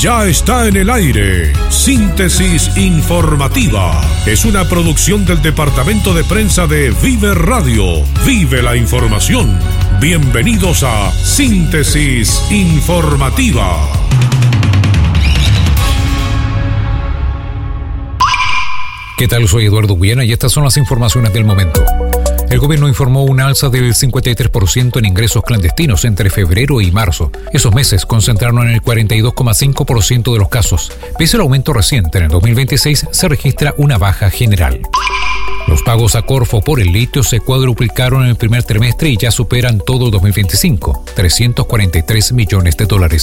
Ya está en el aire. Síntesis informativa. Es una producción del Departamento de Prensa de Vive Radio. Vive la información. Bienvenidos a Síntesis informativa. ¿Qué tal? Soy Eduardo Guyena y estas son las informaciones del momento. El gobierno informó una alza del 53% en ingresos clandestinos entre febrero y marzo. Esos meses concentraron en el 42,5% de los casos. Pese al aumento reciente, en el 2026 se registra una baja general. Los pagos a Corfo por el litio se cuadruplicaron en el primer trimestre y ya superan todo el 2025, $343 millones.